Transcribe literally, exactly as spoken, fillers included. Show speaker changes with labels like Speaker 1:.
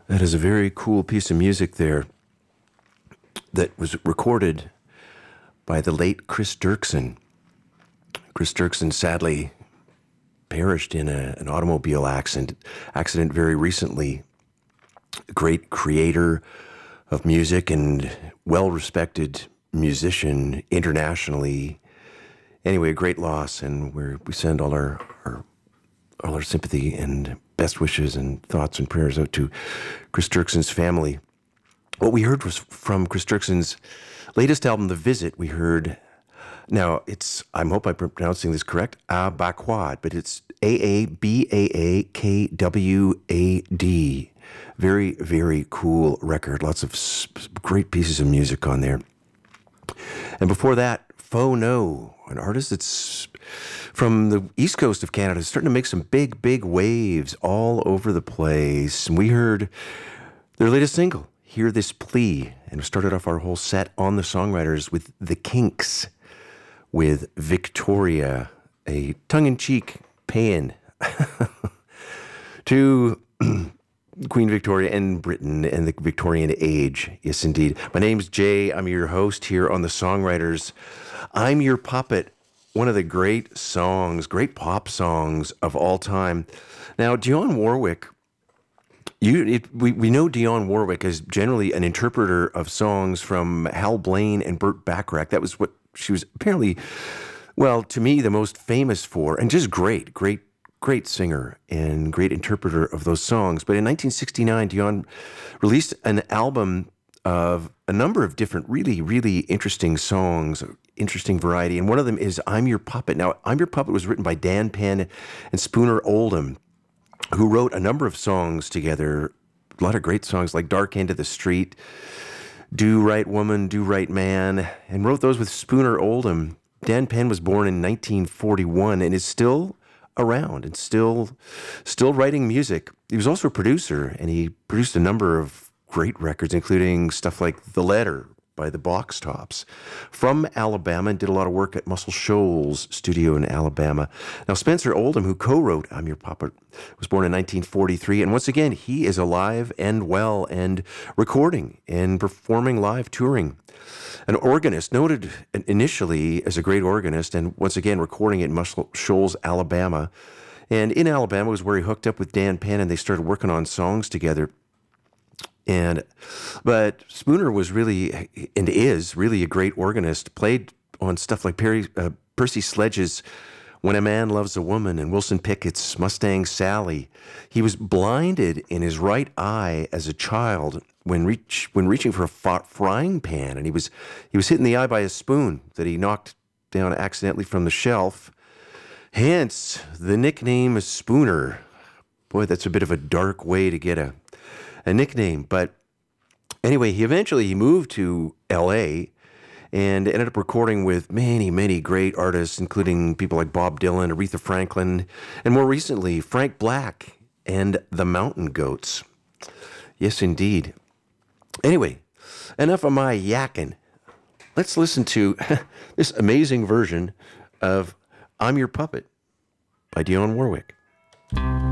Speaker 1: That is a very cool piece of music there that was recorded by the late Chris Dirksen. Chris Dirksen sadly perished in a, an automobile accident, accident very recently. A great creator of music and well-respected musician internationally. Anyway, a great loss, and we we send all our, our all our sympathy and best wishes and thoughts and prayers out to Chris Dirksen's family. What we heard was from Chris Dirksen's latest album, The Visit. We heard, now it's, I hope I'm pronouncing this correct, Abakwad, but it's A A B A A K W A D. Very, very cool record. Lots of great pieces of music on there. And before that, Faux No, an artist that's from the east coast of Canada, starting to make some big, big waves all over the place. And we heard their latest single, Hear This Plea, and we started off our whole set on the songwriters with The Kinks, with Victoria, a tongue-in-cheek paean to Queen Victoria and Britain and the Victorian age. Yes, indeed. My name's Jay. I'm your host here on The Songwriters. I'm Your Puppet, one of the great songs, great pop songs of all time. Now, Dionne Warwick, you, it, we, we know Dionne Warwick as generally an interpreter of songs from Hal Blaine and Burt Bacharach. That was what she was apparently, well, to me, the most famous for, and just great, great Great singer and great interpreter of those songs. But in nineteen sixty-nine, Dionne released an album of a number of different really, really interesting songs, interesting variety. And one of them is I'm Your Puppet. Now, I'm Your Puppet was written by Dan Penn and Spooner Oldham, who wrote a number of songs together, a lot of great songs like Dark End of the Street, Do Right Woman, Do Right Man, and wrote those with Spooner Oldham. Dan Penn was born in nineteen forty-one and is still around and still still writing music. He was also a producer, and he produced a number of great records, including stuff like The Letter by the Box Tops from Alabama, and did a lot of work at Muscle Shoals studio in Alabama. Now, Spencer Oldham, who co-wrote I'm Your Puppet, was born in nineteen forty-three, and once again, he is alive and well and recording and performing live, touring. An organist, noted initially as a great organist, and once again recording at Muscle Shoals, Alabama. And in Alabama was where he hooked up with Dan Penn, and they started working on songs together. And but Spooner was really, and is really, a great organist. Played on stuff like Perry, uh, Percy Sledge's When a Man Loves a Woman and Wilson Pickett's Mustang Sally. He was blinded in his right eye as a child when reach when reaching for a frying pan, and he was he was hit in the eye by a spoon that he knocked down accidentally from the shelf. Hence the nickname Spooner. Boy, that's a bit of a dark way to get a a nickname. But anyway, he eventually he moved to L A and ended up recording with many, many great artists, including people like Bob Dylan, Aretha Franklin, and more recently, Frank Black and the Mountain Goats. Yes, indeed. Anyway, enough of my yakking. Let's listen to this amazing version of I'm Your Puppet by Dionne Warwick.